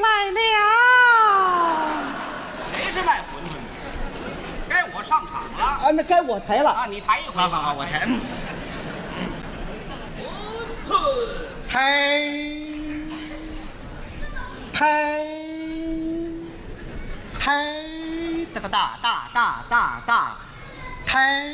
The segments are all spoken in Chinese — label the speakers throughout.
Speaker 1: 来了。
Speaker 2: 谁是卖馄饨的？该我上场了
Speaker 3: 啊，那该我抬了
Speaker 2: 啊！你抬一回。
Speaker 3: 好，我抬。
Speaker 2: 馄饨，
Speaker 3: 抬，这个大，抬，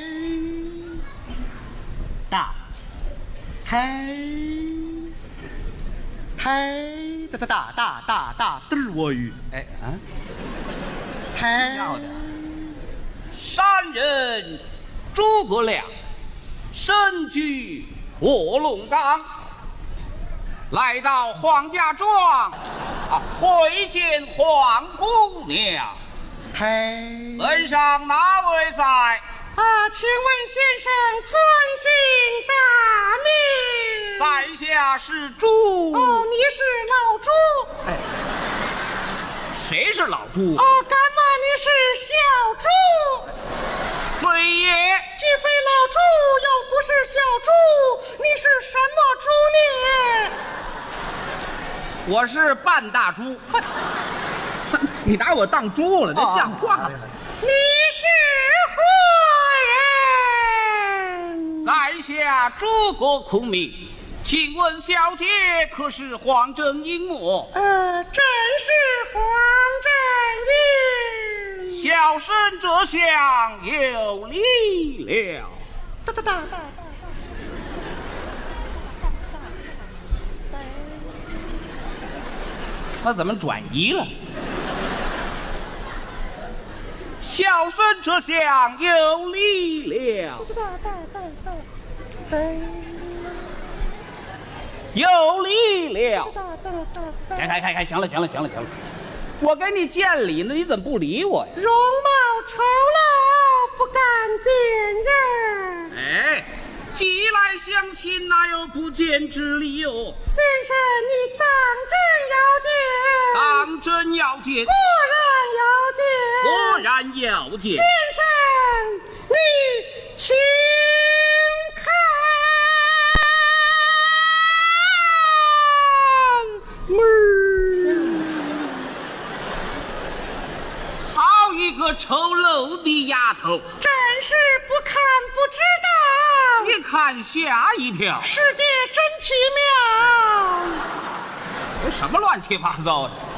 Speaker 3: 这个大，嘚儿我语。
Speaker 2: 哎啊，
Speaker 3: 抬，
Speaker 2: 笑的。山人诸葛亮身居卧龙岗，来到黄家庄会见黄姑娘。
Speaker 3: 抬，
Speaker 2: 门上哪位在？
Speaker 1: 请问先生尊姓大名？
Speaker 2: 在下是猪。
Speaker 1: 哦，你是老猪。
Speaker 2: 哎，谁是老猪？
Speaker 1: 哦，干嘛你是小猪？
Speaker 2: 非也。
Speaker 1: 既非老猪，又不是小猪，你是什么猪呢？
Speaker 2: 我是半大猪。你拿我当猪了，这像话吗？
Speaker 1: 你是何人？
Speaker 2: 在下诸葛孔明，请问小姐可是黄正英么？
Speaker 1: 正是黄正英。
Speaker 2: 小生这厢有礼了。他怎么转移了？小生这厢有礼了。有礼了。开，行了，我给你见礼呢，你怎么不理我呀？
Speaker 1: 容貌丑陋，不敢见人。
Speaker 2: 哎，既来相亲，哪有不见之理哟？
Speaker 1: 先生，你当真要见？
Speaker 2: 当真要见。果然要见。
Speaker 1: 先生，你请看门。
Speaker 2: 好一个丑陋的丫头，
Speaker 1: 真是不看不知道。
Speaker 2: 一看吓一跳。
Speaker 1: 世界真奇妙。
Speaker 2: 什么乱七八糟的？